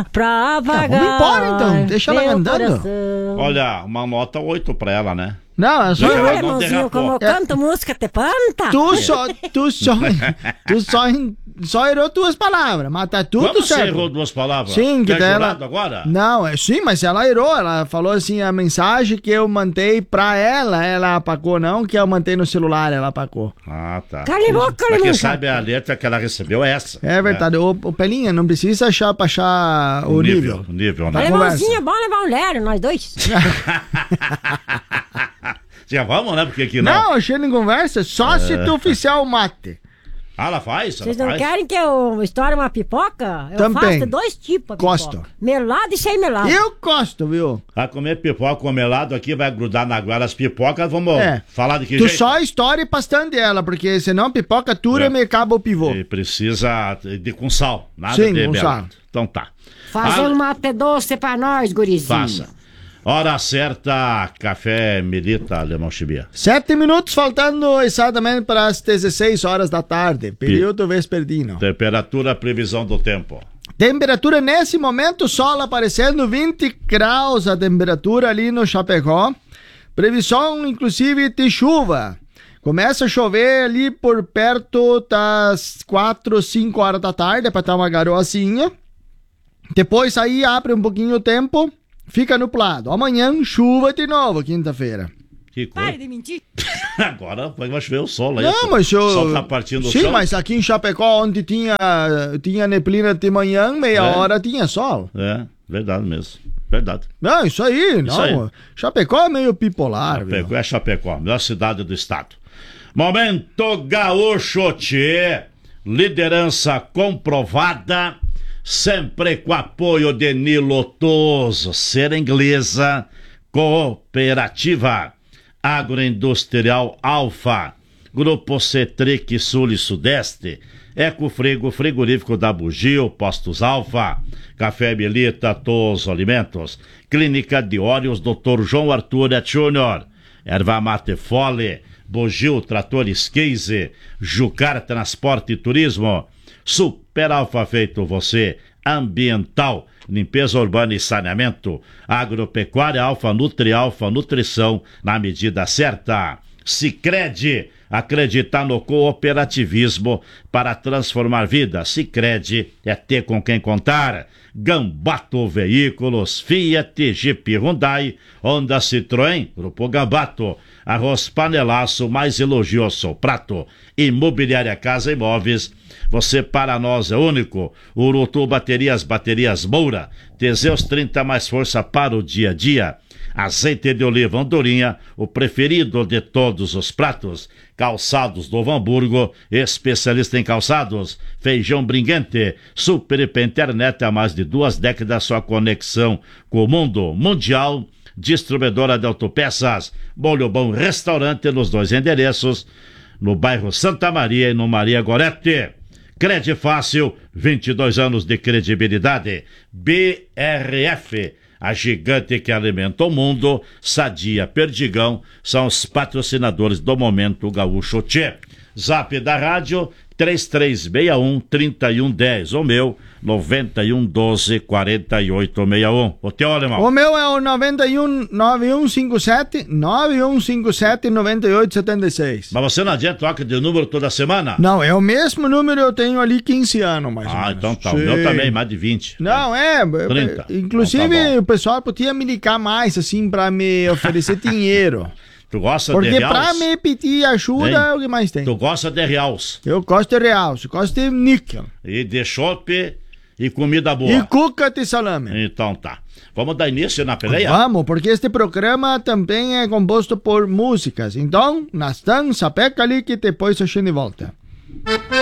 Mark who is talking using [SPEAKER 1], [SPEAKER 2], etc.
[SPEAKER 1] pra pagar.
[SPEAKER 2] Vamos embora então, deixa ela cantando.
[SPEAKER 1] Coração.
[SPEAKER 3] Olha, uma nota 8 pra ela, né?
[SPEAKER 2] Não, é só
[SPEAKER 1] Viu,
[SPEAKER 3] Não, não
[SPEAKER 1] irmãozinho,
[SPEAKER 3] derrapou.
[SPEAKER 1] como eu canto música, te panta?
[SPEAKER 2] Tu só errou 2 palavras, mas tá tudo
[SPEAKER 3] Como você
[SPEAKER 2] certo.
[SPEAKER 3] errou 2 palavras?
[SPEAKER 2] Sim, que
[SPEAKER 3] Quer
[SPEAKER 2] daí
[SPEAKER 3] jurado
[SPEAKER 2] ela...
[SPEAKER 3] agora?
[SPEAKER 2] Não, sim, mas ela errou. Ela falou assim, a mensagem que eu mandei pra ela apagou, não que eu mandei no celular, ela apagou.
[SPEAKER 3] Ah, tá.
[SPEAKER 1] Cala a boca,
[SPEAKER 3] Pra quem
[SPEAKER 1] Lemuxa.
[SPEAKER 3] sabe a letra que ela recebeu é essa.
[SPEAKER 2] É verdade, o Pelinha, não precisa achar pra achar o nível.
[SPEAKER 3] O nível, né?
[SPEAKER 1] Alemãozinho, é bom levar um lero, nós dois.
[SPEAKER 3] Já vamos, né? Porque aqui não.
[SPEAKER 2] Não, achei em conversa, só se tu fizer o mate.
[SPEAKER 3] Ah, ela faz?
[SPEAKER 1] Vocês não querem que eu estoure uma pipoca? Eu
[SPEAKER 2] Também.
[SPEAKER 1] faço 2 tipos de
[SPEAKER 2] Gosto.
[SPEAKER 1] pipoca. Melado e sem melado.
[SPEAKER 2] Eu gosto, viu?
[SPEAKER 3] Vai comer pipoca com melado aqui, vai grudar na goela as pipocas, vamos falar de que
[SPEAKER 2] Tu
[SPEAKER 3] jeito?
[SPEAKER 2] só estoure bastante ela, porque senão a pipoca tura e me acaba o pivô.
[SPEAKER 3] E precisa de com sal, nada
[SPEAKER 2] Sim,
[SPEAKER 3] de
[SPEAKER 2] com
[SPEAKER 3] melado.
[SPEAKER 2] sal.
[SPEAKER 3] Então tá.
[SPEAKER 1] Fazer um mate doce pra nós, gurizinho.
[SPEAKER 3] Faça. Hora certa, café Melita, Alemão Chibia.
[SPEAKER 2] 7 minutos faltando exatamente para as 16 horas da tarde, período vespertino.
[SPEAKER 3] Temperatura, previsão do tempo.
[SPEAKER 2] Temperatura nesse momento, sol aparecendo, 20 graus a temperatura ali no Chapecó. Previsão, inclusive, de chuva. Começa a chover ali por perto das 4, 5 horas da tarde, para estar uma garoacinha. Depois aí abre um pouquinho o tempo, fica nublado. Amanhã, chuva de novo, quinta-feira.
[SPEAKER 3] Que coisa.
[SPEAKER 1] Pare de mentir.
[SPEAKER 3] Agora vai chover o sol aí.
[SPEAKER 2] Não, mas eu...
[SPEAKER 3] O sol tá partindo do
[SPEAKER 2] Sim,
[SPEAKER 3] chão.
[SPEAKER 2] mas aqui em Chapecó, onde tinha neblina de manhã, meia hora tinha sol.
[SPEAKER 3] É, verdade mesmo. Verdade.
[SPEAKER 2] Não, isso aí,
[SPEAKER 3] Isso
[SPEAKER 2] não.
[SPEAKER 3] aí.
[SPEAKER 2] Chapecó é meio bipolar,
[SPEAKER 3] Chapecó
[SPEAKER 2] viu?
[SPEAKER 3] é Chapecó, melhor cidade do estado. Momento Gaúcho Tchê, liderança comprovada, sempre com apoio de Nilo Toso, Ser Inglesa, Cooperativa, Agroindustrial Alfa, Grupo Cetric Sul e Sudeste, Ecofrigo, Frigorífico da Bugio, Postos Alfa, Café Melita, Toso Alimentos, Clínica de Óleos, Dr. João Arthur Júnior, Erva Mate Fole, Bugio Tratores Case, Jucar Transporte e Turismo, Super Alfa Feito Você, Ambiental, Limpeza Urbana e Saneamento, Agropecuária Alfa Nutri Alfa Nutrição, na medida certa. Sicredi, acreditar no cooperativismo para transformar vidas. Sicredi é ter com quem contar. Gambato Veículos, Fiat, Jeep, Hyundai, Honda, Citroën, Grupo Gambato, Arroz Panelaço, mais elogioso prato. Imobiliária Casa Imóveis, você para nós é único. Urutu Baterias Moura, Teseus 30 mais força para o dia a dia. Azeite de oliva Andorinha, o preferido de todos os pratos. Calçados do Hamburgo, especialista em calçados. Feijão Bringuente, Super IP Internet há mais de 2 décadas, sua conexão com o mundo mundial. Distribuidora de autopeças, Molho Bom Restaurante nos 2 endereços, no bairro Santa Maria e no Maria Gorete. Crede Fácil, 22 anos de credibilidade. BRF, a gigante que alimenta o mundo. Sadia, Perdigão, são os patrocinadores do Momento Gaúcho Tchê. Zap da rádio, 3361-3110. O meu, 9112-4861. O teu, Alemão?
[SPEAKER 2] O meu é o 91-9157-9876.
[SPEAKER 3] Mas você não adianta, troca de número toda semana?
[SPEAKER 2] Não, é o mesmo número, eu tenho ali 15 anos, mais ou menos.
[SPEAKER 3] Então tá.
[SPEAKER 2] Sim.
[SPEAKER 3] O meu também, mais de 20.
[SPEAKER 2] Não,
[SPEAKER 3] 30.
[SPEAKER 2] Inclusive,
[SPEAKER 3] Então tá bom.
[SPEAKER 2] o pessoal podia me ligar mais, assim, pra me oferecer dinheiro.
[SPEAKER 3] Tu gosta
[SPEAKER 2] Porque
[SPEAKER 3] de reals?
[SPEAKER 2] pra me pedir ajuda
[SPEAKER 3] Hein?
[SPEAKER 2] é o que mais tem.
[SPEAKER 3] Tu gosta de reals.
[SPEAKER 2] Eu gosto de real, eu gosto de níquel.
[SPEAKER 3] E de chopp e comida boa.
[SPEAKER 2] E cuca de salame.
[SPEAKER 3] Então tá. Vamos dar início na peleia?
[SPEAKER 2] Vamos, porque este programa também é composto por músicas. Então, nós estamos, sapeca ali que depois a gente volta.